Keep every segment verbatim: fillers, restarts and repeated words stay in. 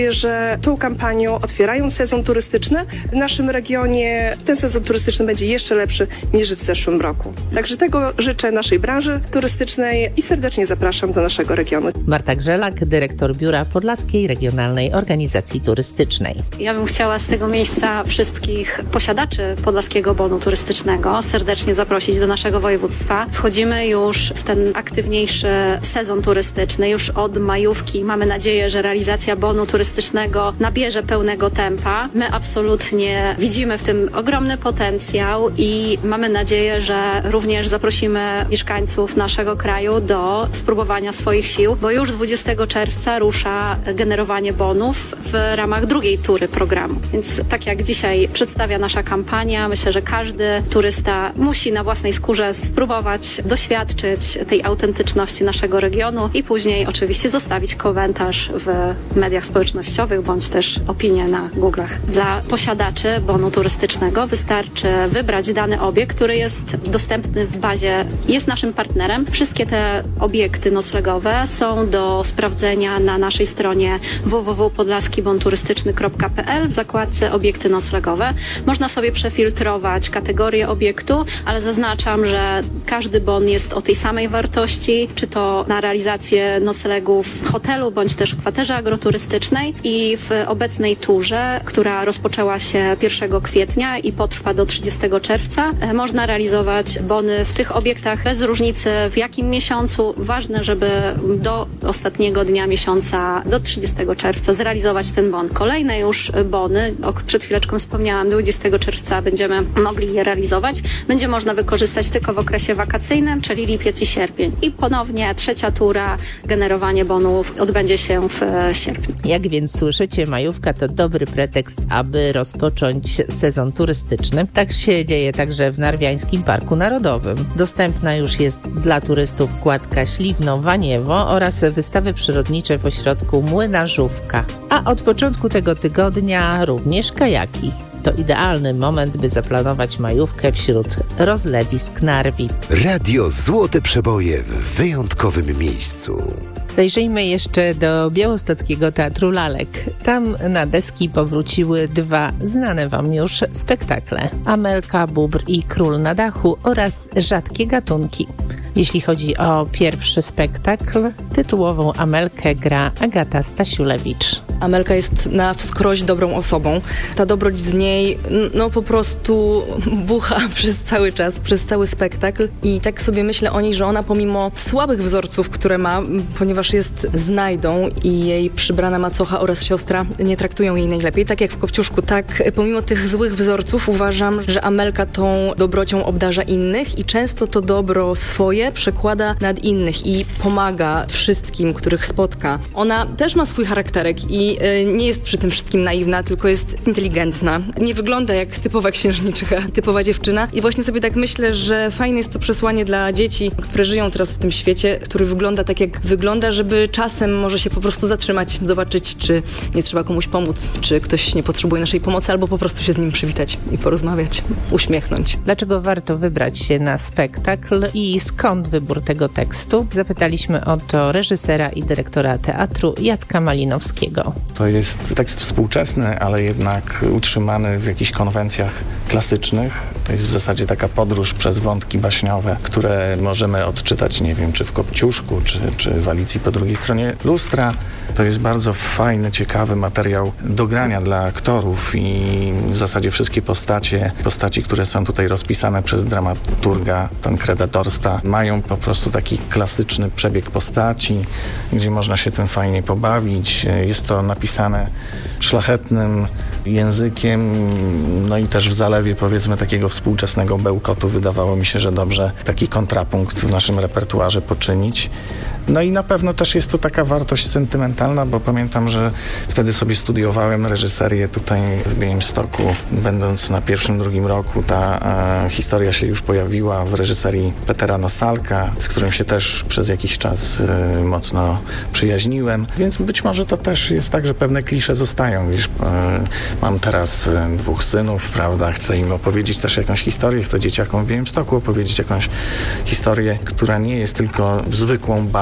że tą kampanią, otwierając sezon turystyczny w naszym regionie, ten sezon turystyczny będzie jeszcze lepszy niż w zeszłym roku. Także tego życzę naszej branży turystycznej i serdecznie zapraszam do naszego regionu. Marta Grzelak, dyrektor Biura Podlaskiej Regionalnej Organizacji Turystycznej. Ja bym chciała z tego miejsca wszystkich posiadaczy Podlaskiego Bonu Turystycznego serdecznie zaprosić do naszego województwa. Wchodzimy już w ten aktywniejszy sezon turystyczny. Już od majówki mamy nadzieję, że realizacja bonu turystycznego nabierze pełnego tempa. My absolutnie widzimy w tym ogromny potencjał i mamy nadzieję, że również zaprosimy mieszkańców naszego kraju do spróbowania swoich sił, bo już dwudziestego czerwca rusza generowanie bonów w ramach drugiej tury programu. Więc tak jak dzisiaj przedstawia nasza kampania, myślę, że każdy turysta musi na własnej skórze spróbować doświadczyć tej autentyczności naszego regionu i później oczywiście zostawić komentarz w mediach społecznościowych bądź też opinię na Google'ach. Dla posiadaczy bonu turystycznego wystarczy wybrać dany obiekt, który jest dostępny w bazie, jest naszym partnerem. Wszystkie te obiekty noclegowe są do sprawdzenia na naszej stronie w w w kropka podlaski bon turystyczny kropka p l w zakładce obiekty noclegowe. Można sobie przefiltrować kategorię obiektu, ale zaznaczam, że każdy bon jest o tej samej wartości, czy to na realizację noclegów w hotelu, bądź też w kwaterze agroturystycznej i w obecnej turze, która rozpoczęła się pierwszego kwietnia i potrwa do trzydziestego czerwca, można realizować bony w tych obiektach bez różnicy w jakim miesiącu. Ważne, żeby do ostatniego dnia miesiąca, do trzydziestego czerwca zrealizować ten bon. Kolejne już bony, o przed chwileczką wspomniałam, dwudziestego czerwca będziemy mogli je realizować. Będzie można wykorzystać tylko w okresie wakacyjnym, czyli lipiec i sierpień. I ponownie trzecia tura, generowanie bonów odbędzie się w sierpniu. Jak więc słyszycie, majówka to dobry pretekst, aby rozpocząć sezon turystyczny. Tak się dzieje także w Narwiańskim Parku Narodowym. Dostępna już jest dla turystów kładka Śliwno-Waniewo oraz wystawy przyrodnicze w ośrodku Młynarzówka. A od początku tego tygodnia również kajaki. To idealny moment, by zaplanować majówkę wśród rozlewisk Narwi. Radio Złote Przeboje w wyjątkowym miejscu. Zajrzyjmy jeszcze do Białostockiego Teatru Lalek. Tam na deski powróciły dwa znane wam już spektakle. Amelka, Bóbr i Król na dachu oraz Rzadkie gatunki. Jeśli chodzi o pierwszy spektakl, tytułową Amelkę gra Agata Stasiulewicz. Amelka jest na wskroś dobrą osobą. Ta dobroć z niej no po prostu bucha przez cały czas, przez cały spektakl i tak sobie myślę o niej, że ona pomimo słabych wzorców, które ma, ponieważ jest znajdą i jej przybrana macocha oraz siostra nie traktują jej najlepiej, tak jak w Kopciuszku, tak pomimo tych złych wzorców uważam, że Amelka tą dobrocią obdarza innych i często to dobro swoje przekłada nad innych i pomaga wszystkim, których spotka. Ona też ma swój charakterek i y, nie jest przy tym wszystkim naiwna, tylko jest inteligentna. Nie wygląda jak typowa księżniczka, typowa dziewczyna i właśnie sobie tak myślę, że fajne jest to przesłanie dla dzieci, które żyją teraz w tym świecie, który wygląda tak jak wygląda, żeby czasem może się po prostu zatrzymać, zobaczyć, czy nie trzeba komuś pomóc, czy ktoś nie potrzebuje naszej pomocy, albo po prostu się z nim przywitać i porozmawiać, uśmiechnąć. Dlaczego warto wybrać się na spektakl i skąd wybór tego tekstu? Zapytaliśmy o to reżysera i dyrektora teatru Jacka Malinowskiego. To jest tekst współczesny, ale jednak utrzymany w jakichś konwencjach klasycznych. To jest w zasadzie taka podróż przez wątki baśniowe, które możemy odczytać, nie wiem, czy w Kopciuszku, czy, czy w Alicji po drugiej stronie lustra. To jest bardzo fajny, ciekawy materiał do grania dla aktorów i w zasadzie wszystkie postacie, postaci, które są tutaj rozpisane przez dramaturga Tancreda Dorsta, mają po prostu taki klasyczny przebieg postaci, gdzie można się tym fajnie pobawić. Jest to napisane szlachetnym językiem, no i też w zalewie, powiedzmy, takiego współczesnego bełkotu wydawało mi się, że dobrze taki kontrapunkt w naszym repertuarze poczynić. No i na pewno też jest tu taka wartość sentymentalna, bo pamiętam, że wtedy sobie studiowałem reżyserię tutaj w Białymstoku. Będąc na pierwszym, drugim roku, ta e, historia się już pojawiła w reżyserii Petera Nosalka, z którym się też przez jakiś czas e, mocno przyjaźniłem. Więc być może to też jest tak, że pewne klisze zostają. Wiesz, e, mam teraz e, dwóch synów, prawda, chcę im opowiedzieć też jakąś historię, chcę dzieciakom w Białymstoku opowiedzieć jakąś historię, która nie jest tylko zwykłą baśnią,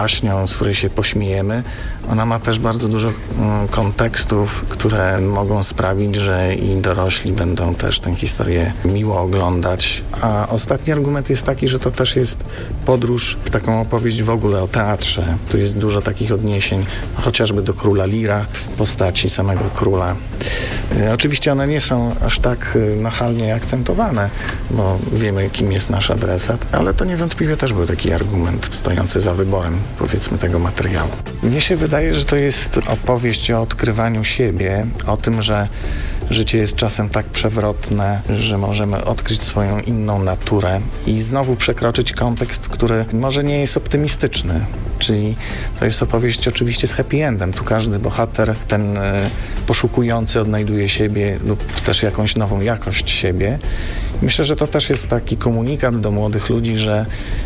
baśnią, z której się pośmiejemy, ona ma też bardzo dużo mm, kontekstów, które mogą sprawić, że i dorośli będą też tę historię miło oglądać. A ostatni argument jest taki, że to też jest podróż w taką opowieść w ogóle o teatrze. Tu jest dużo takich odniesień, chociażby do Króla Lira, postaci samego króla. E, oczywiście one nie są aż tak e, nachalnie akcentowane, bo wiemy, kim jest nasz adresat, ale to niewątpliwie też był taki argument stojący za wyborem, powiedzmy, tego materiału. Mnie się wydaje, że to jest opowieść o odkrywaniu siebie, o tym, że życie jest czasem tak przewrotne, że możemy odkryć swoją inną naturę i znowu przekroczyć kontekst, który może nie jest optymistyczny. Czyli to jest opowieść oczywiście z happy endem. Tu każdy bohater, ten e, poszukujący odnajduje siebie lub też jakąś nową jakość siebie. Myślę, że to też jest taki komunikat do młodych ludzi, że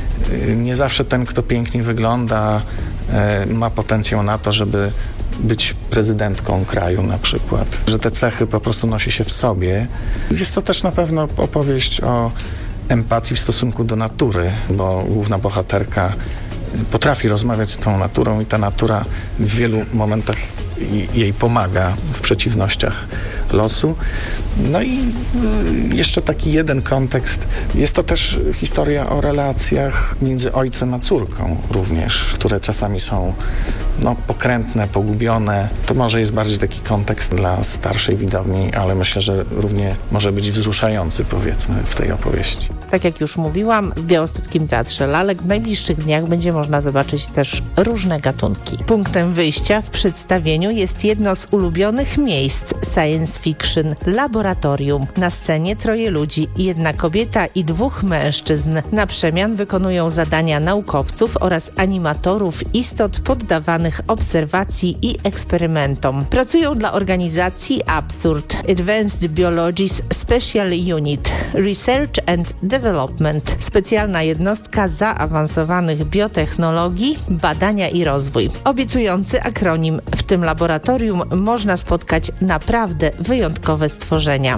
e, nie zawsze ten, kto pięknie wygląda, e, ma potencjał na to, żeby być prezydentką kraju na przykład. Że te cechy po prostu nosi się w sobie. Jest to też na pewno opowieść o empatii w stosunku do natury, bo główna bohaterka potrafi rozmawiać z tą naturą i ta natura w wielu momentach jej pomaga w przeciwnościach losu. No i jeszcze taki jeden kontekst. Jest to też historia o relacjach między ojcem a córką również, które czasami są no, pokrętne, pogubione. To może jest bardziej taki kontekst dla starszej widowni, ale myślę, że równie może być wzruszający, powiedzmy, w tej opowieści. Tak jak już mówiłam, w Białostockim Teatrze Lalek w najbliższych dniach będzie można zobaczyć też różne gatunki. Punktem wyjścia w przedstawieniu jest jedno z ulubionych miejsc science fiction – laboratorium. Na scenie troje ludzi, jedna kobieta i dwóch mężczyzn. Na przemian wykonują zadania naukowców oraz animatorów istot poddawanych obserwacji i eksperymentom. Pracują dla organizacji Absurd – Advanced Biology's Special Unit – Research and Development. Specjalna jednostka zaawansowanych biotechnologii, badania i rozwój. Obiecujący akronim. W tym laboratorium można spotkać naprawdę wyjątkowe stworzenia.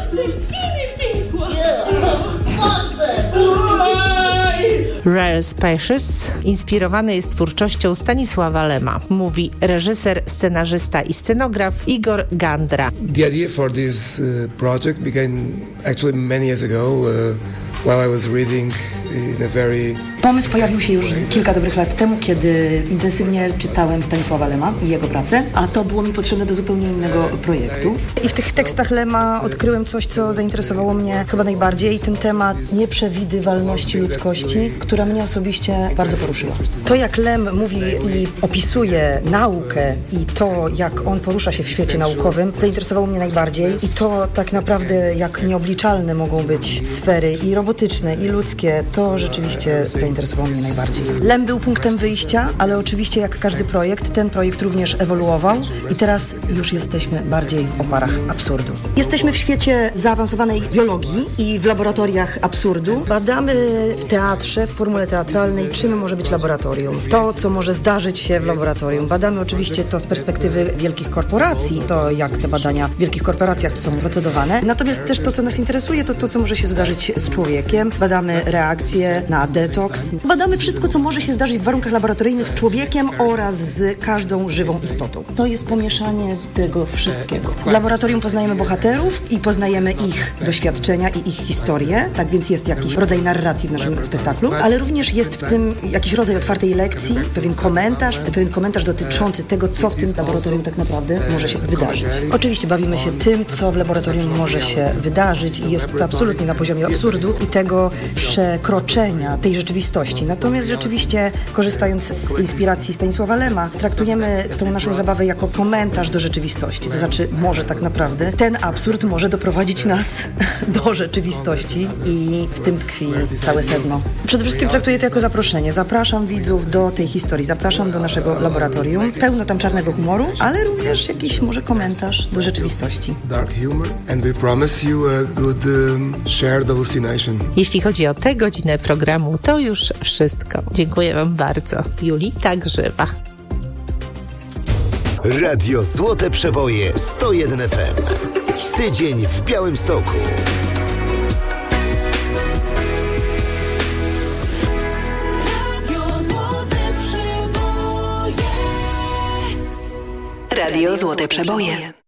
Rare Species inspirowany jest twórczością Stanisława Lema, mówi reżyser, scenarzysta i scenograf Igor Gandra. The idea for this uh, project began actually many years ago uh, while I was reading in a very Pomysł pojawił się już kilka dobrych lat temu, kiedy intensywnie czytałem Stanisława Lema i jego pracę, a to było mi potrzebne do zupełnie innego projektu. I w tych tekstach Lema odkryłem coś, co zainteresowało mnie chyba najbardziej, ten temat nieprzewidywalności ludzkości, która mnie osobiście bardzo poruszyła. To, jak Lem mówi i opisuje naukę i to, jak on porusza się w świecie naukowym, zainteresowało mnie najbardziej i to tak naprawdę, jak nieobliczalne mogą być sfery i robotyczne, i ludzkie, to rzeczywiście zainteresowało interesował mnie najbardziej. Lem był punktem wyjścia, ale oczywiście jak każdy projekt, ten projekt również ewoluował i teraz już jesteśmy bardziej w oparach absurdu. Jesteśmy w świecie zaawansowanej biologii i w laboratoriach absurdu. Badamy w teatrze, w formule teatralnej, czym może być laboratorium. To, co może zdarzyć się w laboratorium. Badamy oczywiście to z perspektywy wielkich korporacji, to jak te badania w wielkich korporacjach są procedowane. Natomiast też to, co nas interesuje, to to, co może się zdarzyć z człowiekiem. Badamy reakcje na detoks. Badamy wszystko, co może się zdarzyć w warunkach laboratoryjnych z człowiekiem oraz z każdą żywą istotą. To jest pomieszanie tego wszystkiego. W laboratorium poznajemy bohaterów i poznajemy ich doświadczenia i ich historię, tak więc jest jakiś rodzaj narracji w naszym spektaklu, ale również jest w tym jakiś rodzaj otwartej lekcji, pewien komentarz, pewien komentarz dotyczący tego, co w tym laboratorium tak naprawdę może się wydarzyć. Oczywiście bawimy się tym, co w laboratorium może się wydarzyć i jest to absolutnie na poziomie absurdu i tego przekroczenia tej rzeczywistości. Natomiast rzeczywiście, korzystając z inspiracji Stanisława Lema, traktujemy tą naszą zabawę jako komentarz do rzeczywistości. To znaczy, może tak naprawdę ten absurd może doprowadzić nas do rzeczywistości i w tym tkwi całe sedno. Przede wszystkim traktuję to jako zaproszenie. Zapraszam widzów do tej historii, zapraszam do naszego laboratorium. Pełno tam czarnego humoru, ale również jakiś może komentarz do rzeczywistości. Dark humor and we promise you a good um, shared hallucination. Jeśli chodzi o tę godzinę programu, to już wszystko. Dziękuję wam bardzo. Julita Grzywa. Radio Złote Przeboje sto jeden F M. Tydzień w Białymstoku. Radio Złote Przeboje. Radio Złote Przeboje.